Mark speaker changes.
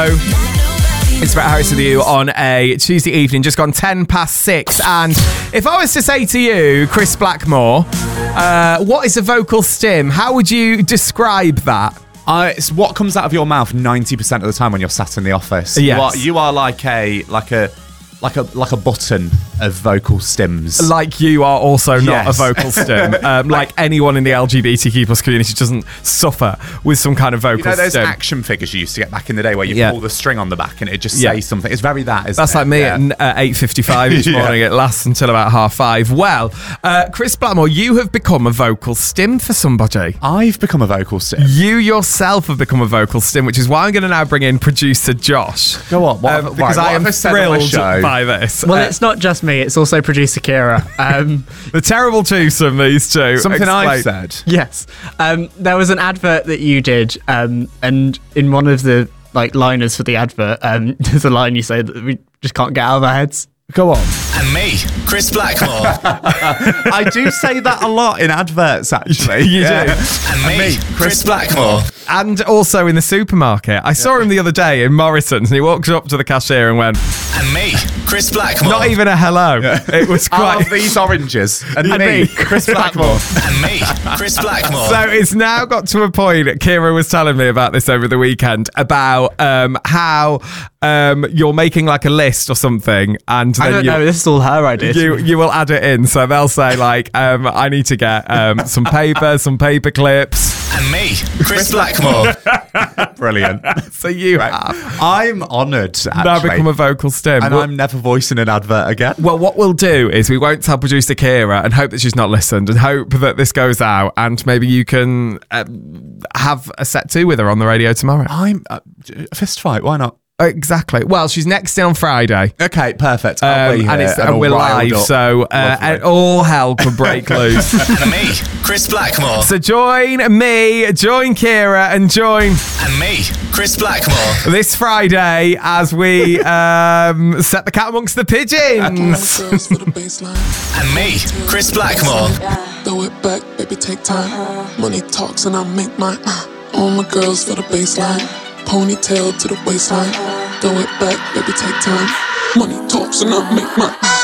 Speaker 1: It's Brett Harris with you on a Tuesday evening, just gone 6:10. And if I was to say to you, Chris Blackmore, what is a vocal stim? How would you describe that?
Speaker 2: It's what comes out of your mouth 90% of the time when you're sat in the office.
Speaker 1: Yes.
Speaker 2: You are like a button of vocal stims.
Speaker 1: Like you are also not
Speaker 2: Yes.
Speaker 1: a vocal stim. Like anyone in the LGBTQ plus community doesn't suffer with some kind of vocal
Speaker 2: You know those
Speaker 1: stim.
Speaker 2: action figures you used to get back in the day where you pull the string on the back and it just says something. It's very that, isn't
Speaker 1: That's
Speaker 2: it?
Speaker 1: like me at 8:55 each morning. It lasts until about 5:30. Well, Chris Blackmore, you have become a vocal stim for somebody.
Speaker 2: I've become a vocal stim.
Speaker 1: You yourself have become a vocal stim, which is why I'm going to now bring in producer Josh.
Speaker 2: Go on.
Speaker 1: Because I am thrilled by this.
Speaker 3: Well, it's not just me, it's also producer Kira.
Speaker 1: The terrible twosome, these two.
Speaker 2: Something I've
Speaker 1: Explain.
Speaker 2: said.
Speaker 3: Yes. There was an advert that you did, and in one of the liners for the advert, there's a line you say that we just can't get out of our heads.
Speaker 2: Go on.
Speaker 4: And me, Chris Blackmore.
Speaker 2: I do say that a lot in adverts, actually.
Speaker 1: You do.
Speaker 4: And me, Chris Blackmore.
Speaker 1: And also in the supermarket. I saw him the other day in Morrison's and he walked up to the cashier and went,
Speaker 4: And me, Chris Blackmore.
Speaker 1: not even a hello. It was quite...
Speaker 2: these oranges. And
Speaker 1: me,
Speaker 2: Chris Blackmore.
Speaker 4: And me, Chris Blackmore.
Speaker 1: So it's now got to a point, Kira was telling me about this over the weekend, about how you're making like a list or something and then
Speaker 3: I don't know, this is all her idea.
Speaker 1: you will add it in. So they'll say I need to get some paper, some paper clips.
Speaker 4: And me, Chris Blackmore.
Speaker 2: Brilliant.
Speaker 1: So you have
Speaker 2: I'm honoured, actually.
Speaker 1: now become a vocal stim.
Speaker 2: And I'm never voicing an advert again.
Speaker 1: Well, what we'll do is we won't tell producer Kira and hope that she's not listened and hope that this goes out and maybe you can have a set 2 with her on the radio tomorrow.
Speaker 2: I'm a fist fight. Why not?
Speaker 1: Exactly. Well, she's next in on Friday.
Speaker 2: Okay, perfect. I'll be here
Speaker 1: and
Speaker 2: all
Speaker 1: we're
Speaker 2: riled
Speaker 1: live,
Speaker 2: up.
Speaker 1: so
Speaker 2: Lovely.
Speaker 1: all hell could break loose.
Speaker 4: And me, Chris Blackmore.
Speaker 1: So join me, join Kira, and join
Speaker 4: And me, Chris Blackmore.
Speaker 1: this Friday as we set the cat amongst the pigeons.
Speaker 4: And me, Chris Blackmore.
Speaker 5: Throw it back, baby, take time. Money talks and I make mine. All my girls for the baseline. Ponytail to the waistline. Throw it back, baby, take time. Money talks and I make mine.